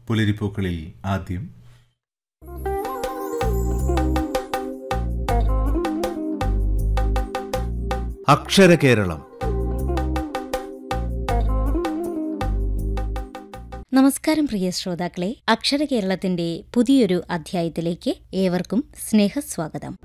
പുലരിപ്പൂക്കളിൽ ആദ്യം അക്ഷരകേരളം. നമസ്കാരം പ്രിയ ശ്രോതാക്കളെ, അക്ഷരകേരളത്തിന്റെ പുതിയൊരു അധ്യായത്തിലേക്ക് ഏവർക്കും സ്നേഹസ്വാഗതം.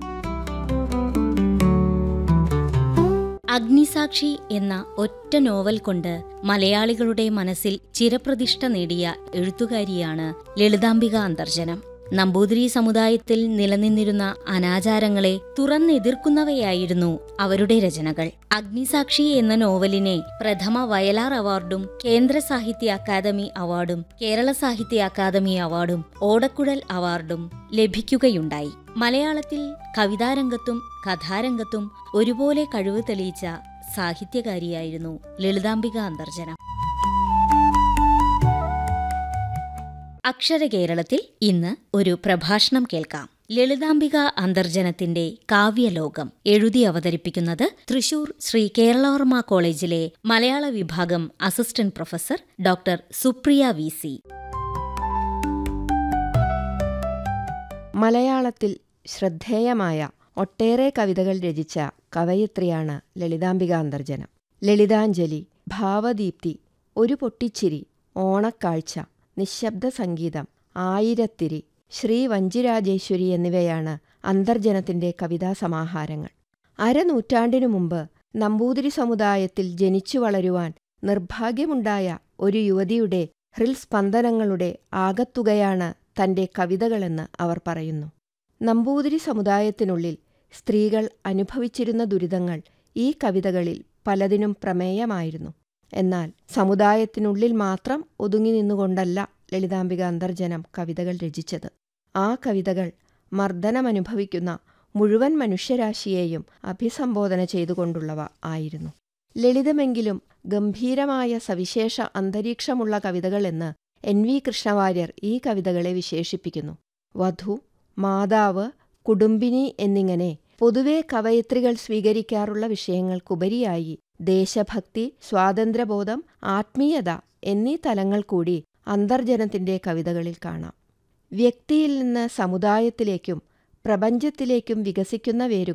അഗ്നിസാക്ഷി എന്ന ഒറ്റ നോവൽ കൊണ്ട് മലയാളികളുടെ മനസ്സിൽ ചിരപ്രതിഷ്ഠ നേടിയ എഴുത്തുകാരിയാണ് ലളിതാംബിക അന്തർജനം. നമ്പൂതിരി സമുദായത്തിൽ നിലനിന്നിരുന്ന അനാചാരങ്ങളെ തുറന്നെതിർക്കുന്നവയായിരുന്നു അവരുടെ രചനകൾ. അഗ്നിസാക്ഷി എന്ന നോവലിനെ പ്രഥമ വയലാർ അവാർഡും കേന്ദ്ര സാഹിത്യ അക്കാദമി അവാർഡും കേരള സാഹിത്യ അക്കാദമി അവാർഡും ഓടക്കുഴൽ അവാർഡും ലഭിക്കുകയുണ്ടായി. മലയാളത്തിൽ കവിതാരംഗത്തും കഥാരംഗത്തും ഒരുപോലെ കഴിവ് തെളിയിച്ച സാഹിത്യകാരിയായിരുന്നു ലളിതാംബിക അന്തർജനം. അക്ഷരകേരളത്തിൽ ഇന്ന് ഒരു പ്രഭാഷണം കേൾക്കാം. ലളിതാംബിക അന്തർജനത്തിന്റെ കാവ്യലോകം എഴുതി അവതരിപ്പിക്കുന്നത് തൃശൂർ ശ്രീ കേരളവർമ്മ കോളേജിലെ മലയാള വിഭാഗം assistant professor doctor Supriya VC. മലയാളത്തിൽ ശ്രദ്ധേയമായ ഒട്ടേറെ കവിതകൾ രചിച്ച കവയിത്രിയാണ് ലളിതാംബിക അന്തർജനം. ലളിതാഞ്ജലി, ഭാവദീപ്തി, ഒരു പൊട്ടിച്ചിരി, ഓണക്കാഴ്ച, നിശബ്ദ സംഗീതം, ആയിരത്തിരി, ശ്രീ വഞ്ചിരാജേശ്വരി എന്നിവയാണ് അന്തർജനത്തിന്റെ കവിതാ സമാഹാരങ്ങൾ. അരനൂറ്റാണ്ടിനു മുമ്പ് നമ്പൂതിരി സമുദായത്തിൽ ജനിച്ചു വളരുവാൻ നിർഭാഗ്യമുണ്ടായ ഒരു യുവതിയുടെ ഹൃൽസ്പന്ദനങ്ങളുടെ ആകത്തുകയാണ് തന്റെ കവിതകളെന്ന് അവർ പറയുന്നു. നമ്പൂതിരി സമുദായത്തിനുള്ളിൽ സ്ത്രീകൾ അനുഭവിച്ചിരുന്ന ദുരിതങ്ങൾ ഈ കവിതകളിൽ പലതിനും പ്രമേയമായിരുന്നു. എന്നാൽ സമുദായത്തിനുള്ളിൽ മാത്രം ഒതുങ്ങി നിന്നുകൊണ്ടല്ല ലളിതാംബിക അന്തർജനം കവിതകൾ രചിച്ചത്. ആ കവിതകൾ മർദ്ദനമനുഭവിക്കുന്ന മുഴുവൻ മനുഷ്യരാശിയെയും അഭിസംബോധന ചെയ്തുകൊണ്ടുള്ളവ ആയിരുന്നു. ലളിതമെങ്കിലും ഗംഭീരമായ സവിശേഷ അന്തരീക്ഷമുള്ള കവിതകളെന്ന് എൻ.വി. കൃഷ്ണവാര്യർ ഈ കവിതകളെ വിശേഷിപ്പിക്കുന്നു. വധു, മാതാവ്, കുടുംബിനി എന്നിങ്ങനെ പൊതുവെ കവയിത്രികൾ സ്വീകരിക്കാറുള്ള വിഷയങ്ങൾക്കുപരിയായി ദേശഭക്തി, സ്വാതന്ത്ര്യബോധം, ആത്മീയത എന്നീ തലങ്ങൾ കൂടി അന്തർജനത്തിന്റെ കവിതകളിൽ കാണാം. വ്യക്തിയിൽ നിന്ന് സമുദായത്തിലേക്കും പ്രപഞ്ചത്തിലേക്കും വികസിക്കുന്ന വേരുകൾ